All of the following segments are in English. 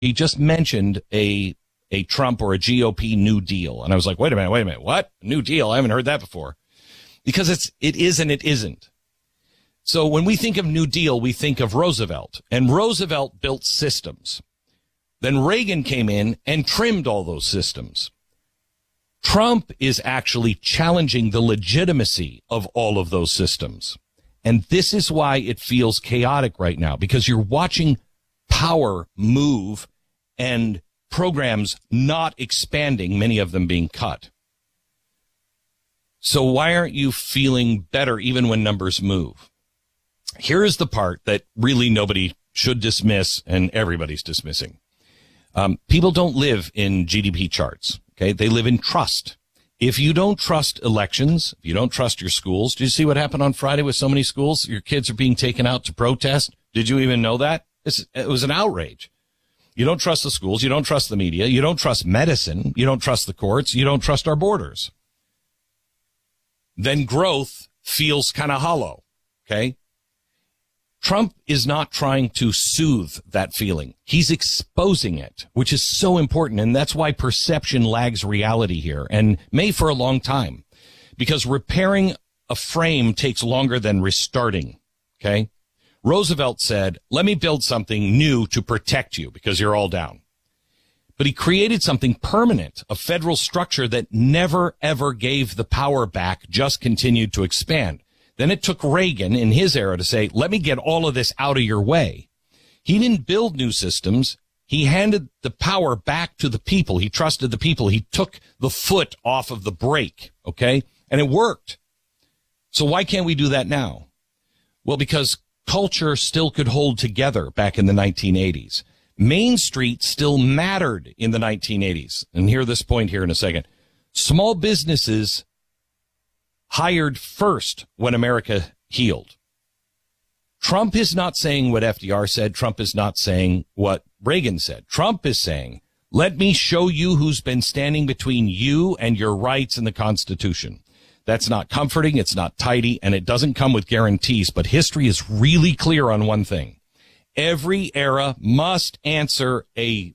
he just mentioned a Trump or a GOP New Deal. And I was like, wait a minute. What? New Deal? I haven't heard that before. Because it is and it isn't. So when we think of New Deal, we think of Roosevelt. And Roosevelt built systems. Then Reagan came in and trimmed all those systems. Trump is actually challenging the legitimacy of all of those systems. And this is why it feels chaotic right now, because you're watching power move and programs not expanding, many of them being cut. So why aren't you feeling better even when numbers move? Here's the part that really nobody should dismiss and everybody's dismissing. People don't live in GDP charts. Okay. They live in trust. If you don't trust elections, if you don't trust your schools, did you see what happened on Friday with so many schools? Your kids are being taken out to protest. Did you even know that? It was an outrage. You don't trust the schools. You don't trust the media. You don't trust medicine. You don't trust the courts. You don't trust our borders. Then growth feels kind of hollow. Okay. Trump is not trying to soothe that feeling. He's exposing it, which is so important. And that's why perception lags reality here, and may for a long time, because repairing a frame takes longer than restarting. Okay. Roosevelt said, let me build something new to protect you because you're all down. But he created something permanent, a federal structure that never, ever gave the power back, just continued to expand. Then it took Reagan in his era to say, let me get all of this out of your way. He didn't build new systems. He handed the power back to the people. He trusted the people. He took the foot off of the brake. Okay. And it worked. So why can't we do that now? Well, because culture still could hold together back in the 1980s. Main Street still mattered in the 1980s. And hear this point here in a second. Small businesses hired first when America healed. Trump is not saying what FDR said. Trump is not saying what Reagan said. Trump is saying, let me show you who's been standing between you and your rights in the Constitution. That's not comforting. It's not tidy, and it doesn't come with guarantees. But history is really clear on one thing. Every era must answer a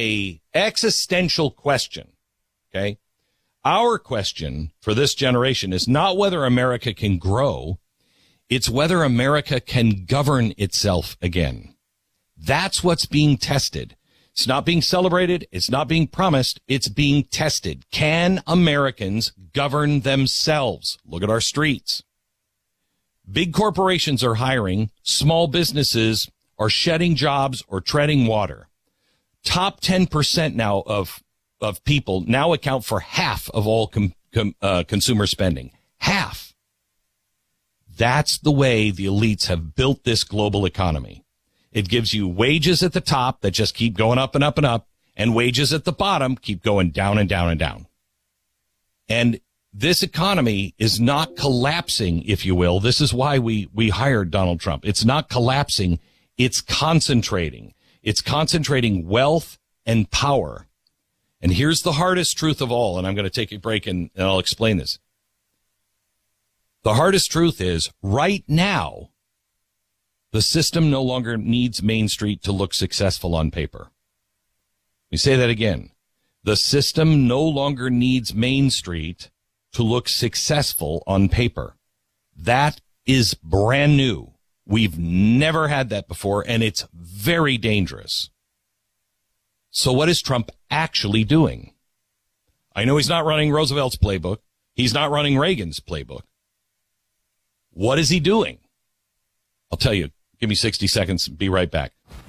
existential question. Okay. Our question for this generation is not whether America can grow. It's whether America can govern itself again. That's what's being tested. It's not being celebrated. It's not being promised. It's being tested. Can Americans govern themselves? Look at our streets. Big corporations are hiring. Small businesses are shedding jobs or treading water. Top 10% now of people now account for half of all consumer spending. Half. That's the way the elites have built this global economy. It gives you wages at the top that just keep going up and up and up, and wages at the bottom keep going down and down and down. And this economy is not collapsing, if you will. This is why we hired Donald Trump. It's not collapsing. It's concentrating. It's concentrating wealth and power. And here's the hardest truth of all, and I'm going to take a break and I'll explain this. The hardest truth is, right now, the system no longer needs Main Street to look successful on paper. Let me say that again. The system no longer needs Main Street to look successful on paper. That is brand new. We've never had that before, and it's very dangerous. So what is Trump actually doing? I know he's not running Roosevelt's playbook. He's not running Reagan's playbook. What is he doing? I'll tell you. Give me 60 seconds. Be right back.